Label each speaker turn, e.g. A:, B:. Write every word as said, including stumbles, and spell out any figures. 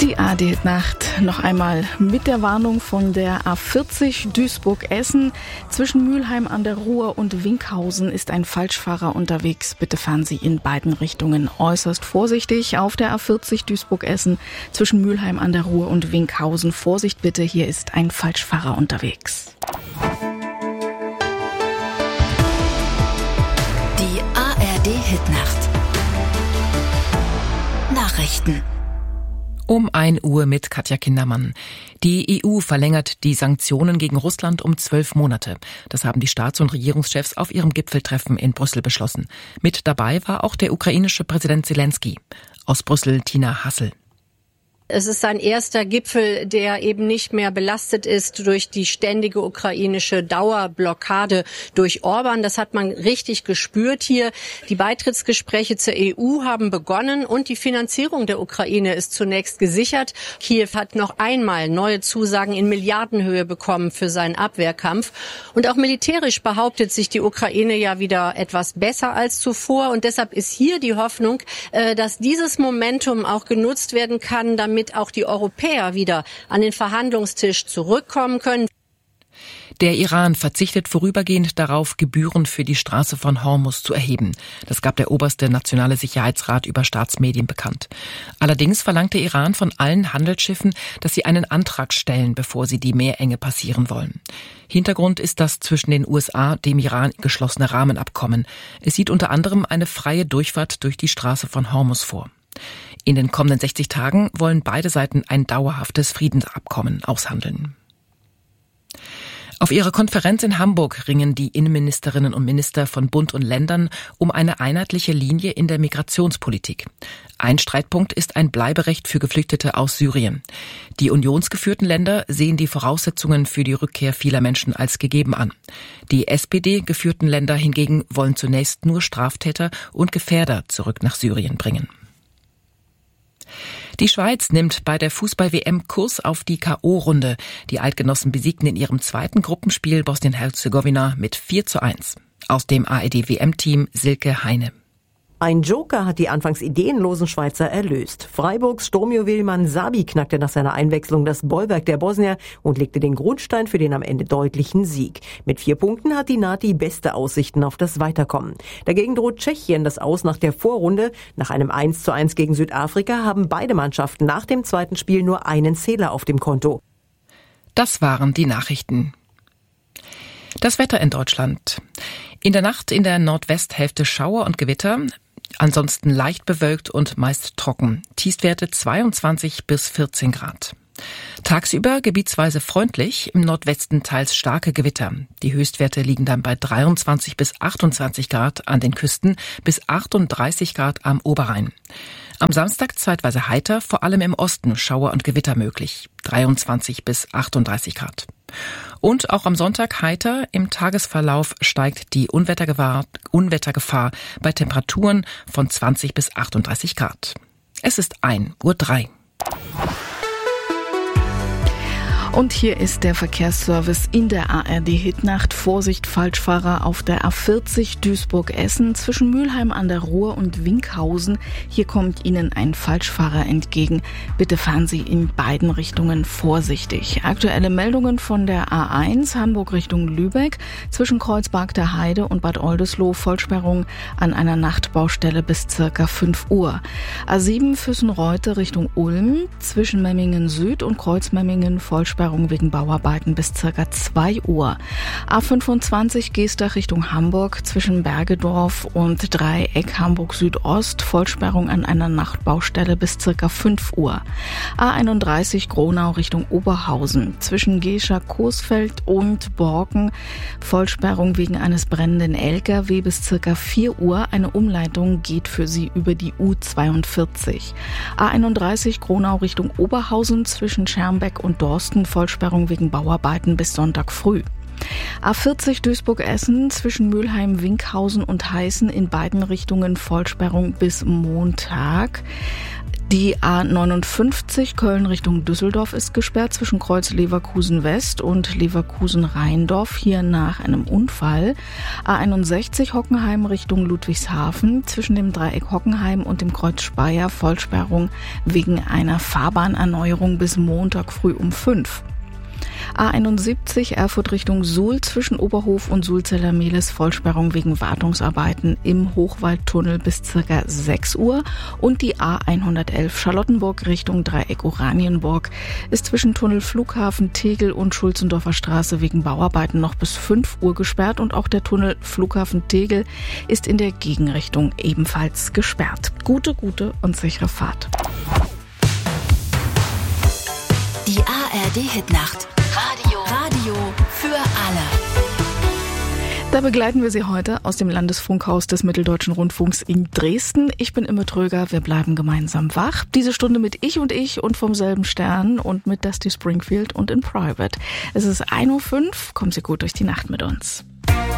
A: Die A R D-Nacht noch einmal mit der Warnung von der A vierzig Duisburg-Essen. Zwischen Mülheim an der Ruhr und Winkhausen ist ein Falschfahrer unterwegs. Bitte fahren Sie in beiden Richtungen äußerst vorsichtig. Auf der A vierzig Duisburg-Essen zwischen Mülheim an der Ruhr und Winkhausen. Vorsicht bitte, hier ist ein Falschfahrer unterwegs.
B: Die A R D-Hitnacht. Nachrichten.
C: Um ein Uhr mit Katja Kindermann. Die E U verlängert die Sanktionen gegen Russland um zwölf Monate. Das haben die Staats- und Regierungschefs auf ihrem Gipfeltreffen in Brüssel beschlossen. Mit dabei war auch der ukrainische Präsident Zelensky. Aus Brüssel Tina Hassel.
D: Es ist ein erster Gipfel, der eben nicht mehr belastet ist durch die ständige ukrainische Dauerblockade durch Orban. Das hat man richtig gespürt hier. Die Beitrittsgespräche zur E U haben begonnen und die Finanzierung der Ukraine ist zunächst gesichert. Kiew hat noch einmal neue Zusagen in Milliardenhöhe bekommen für seinen Abwehrkampf. Und auch militärisch behauptet sich die Ukraine ja wieder etwas besser als zuvor. Und deshalb ist hier die Hoffnung, dass dieses Momentum auch genutzt werden kann, damit auch die Europäer wieder an den Verhandlungstisch zurückkommen können.
C: Der Iran verzichtet vorübergehend darauf, Gebühren für die Straße von Hormuz zu erheben. Das gab der oberste Nationale Sicherheitsrat über Staatsmedien bekannt. Allerdings verlangt der Iran von allen Handelsschiffen, dass sie einen Antrag stellen, bevor sie die Meerenge passieren wollen. Hintergrund ist das zwischen den U S A und dem Iran geschlossene Rahmenabkommen. Es sieht unter anderem eine freie Durchfahrt durch die Straße von Hormuz vor. In den kommenden sechzig Tagen wollen beide Seiten ein dauerhaftes Friedensabkommen aushandeln. Auf ihrer Konferenz in Hamburg ringen die Innenministerinnen und Minister von Bund und Ländern um eine einheitliche Linie in der Migrationspolitik. Ein Streitpunkt ist ein Bleiberecht für Geflüchtete aus Syrien. Die unionsgeführten Länder sehen die Voraussetzungen für die Rückkehr vieler Menschen als gegeben an. Die S P D-geführten Länder hingegen wollen zunächst nur Straftäter und Gefährder zurück nach Syrien bringen. Die Schweiz nimmt bei der Fußball-W M Kurs auf die K O-Runde. Die Eidgenossen besiegten in ihrem zweiten Gruppenspiel Bosnien-Herzegowina mit vier zu eins. Aus dem A R D-W M-Team Silke Heine.
E: Ein Joker hat die anfangs ideenlosen Schweizer erlöst. Freiburgs Sturmjuwel Mansabi knackte nach seiner Einwechslung das Bollwerk der Bosnier und legte den Grundstein für den am Ende deutlichen Sieg. Mit vier Punkten hat die Nati beste Aussichten auf das Weiterkommen. Dagegen droht Tschechien das Aus nach der Vorrunde. Nach einem eins zu eins gegen Südafrika haben beide Mannschaften nach dem zweiten Spiel nur einen Zähler auf dem Konto.
C: Das waren die Nachrichten. Das Wetter in Deutschland. In der Nacht in der Nordwesthälfte Schauer und Gewitter. Ansonsten leicht bewölkt und meist trocken. Tiefstwerte zweiundzwanzig bis vierzehn Grad. Tagsüber gebietsweise freundlich, im Nordwesten teils starke Gewitter. Die Höchstwerte liegen dann bei dreiundzwanzig bis achtundzwanzig Grad an den Küsten bis achtunddreißig Grad am Oberrhein. Am Samstag zeitweise heiter, vor allem im Osten Schauer und Gewitter möglich. dreiundzwanzig bis achtunddreißig Grad. Und auch am Sonntag heiter, im Tagesverlauf steigt die Unwettergefahr, Unwettergefahr bei Temperaturen von zwanzig bis achtunddreißig Grad. Es ist ein Uhr drei.
A: Und hier ist der Verkehrsservice in der A R D-Hitnacht. Vorsicht, Falschfahrer auf der A vierzig Duisburg-Essen zwischen Mülheim an der Ruhr und Winkhausen. Hier kommt Ihnen ein Falschfahrer entgegen. Bitte fahren Sie in beiden Richtungen vorsichtig. Aktuelle Meldungen von der A eins Hamburg Richtung Lübeck zwischen Kreuzberg der Heide und Bad Oldesloe. Vollsperrung an einer Nachtbaustelle bis circa fünf Uhr. A sieben Füssenreute Richtung Ulm zwischen Memmingen Süd und Kreuzmemmingen. Vollsperrung wegen Bauarbeiten bis circa zwei Uhr. A fünfundzwanzig Geestach Richtung Hamburg zwischen Bergedorf und Dreieck Hamburg Südost. Vollsperrung an einer Nachtbaustelle bis circa fünf Uhr. A einunddreißig Gronau Richtung Oberhausen zwischen Gescher-Coesfeld und Borken. Vollsperrung wegen eines brennenden L K W bis circa vier Uhr. Eine Umleitung geht für Sie über die U zweiundvierzig. A einunddreißig Gronau Richtung Oberhausen zwischen Schermbeck und Dorsten. Vollsperrung wegen Bauarbeiten bis Sonntag früh. A vierzig Duisburg-Essen zwischen Mülheim, Winkhausen und Heißen in beiden Richtungen Vollsperrung bis Montag. Die A neunundfünfzig Köln Richtung Düsseldorf ist gesperrt zwischen Kreuz Leverkusen West und Leverkusen Rheindorf, hier nach einem Unfall. A einundsechzig Hockenheim Richtung Ludwigshafen, zwischen dem Dreieck Hockenheim und dem Kreuz Speyer Vollsperrung wegen einer Fahrbahnerneuerung bis Montag früh um fünf. A einundsiebzig Erfurt Richtung Suhl, zwischen Oberhof und Sulzeller-Mehlis Vollsperrung wegen Wartungsarbeiten im Hochwaldtunnel bis circa sechs Uhr. Und die A hundertelf Charlottenburg Richtung Dreieck Oranienburg ist zwischen Tunnel Flughafen Tegel und Schulzendorfer Straße wegen Bauarbeiten noch bis fünf Uhr gesperrt. Und auch der Tunnel Flughafen Tegel ist in der Gegenrichtung ebenfalls gesperrt. Gute, gute und sichere Fahrt.
B: Die A R D-Hitnacht. Radio. Radio für alle.
A: Da begleiten wir Sie heute aus dem Landesfunkhaus des Mitteldeutschen Rundfunks in Dresden. Ich bin Imme Tröger, wir bleiben gemeinsam wach. Diese Stunde mit Ich und Ich und vom selben Stern und mit Dusty Springfield und in Private. Es ist ein Uhr fünf, kommen Sie gut durch die Nacht mit uns.